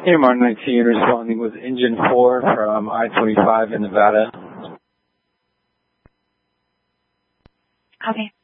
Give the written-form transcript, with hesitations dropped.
AMR 19 responding with engine 4 from I-25 in Nevada. Copy.